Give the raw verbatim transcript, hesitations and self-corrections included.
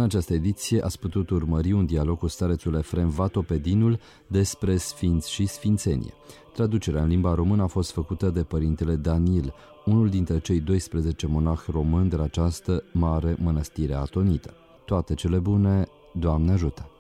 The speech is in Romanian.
această ediție ați putut urmări un dialog cu starețul Efrem Vatopedinul despre sfinți și sfințenie. Traducerea în limba română a fost făcută de părintele Daniel, unul dintre cei doisprezece monahi români de la această mare mănăstire atonită. Toate cele bune, Doamne ajută!